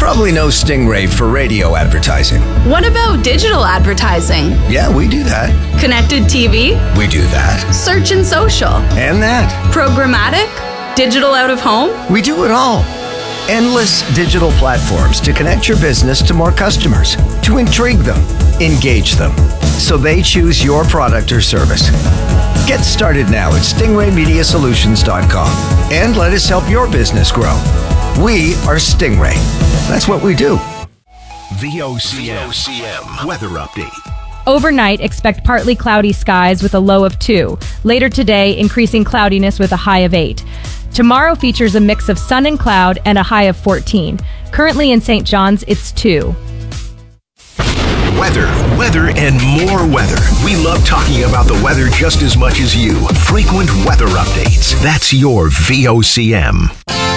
probably know Stingray for radio advertising. What about digital advertising? Yeah, we do that. Connected TV? We do that. Search and social? And that. Programmatic? Digital out of home? We do it all. Endless digital platforms to connect your business to more customers, to intrigue them, engage them, so they choose your product or service. Get started now at stingraymediasolutions.com and let us help your business grow. We are Stingray. That's what we do. VOCM weather update. Overnight, expect partly cloudy skies with a low of 2. Later today, increasing cloudiness with a high of 8. Tomorrow features a mix of sun and cloud and a high of 14. Currently in St. John's, it's 2. Weather, and more weather. We love talking about the weather just as much as you. Frequent weather updates. That's your VOCM.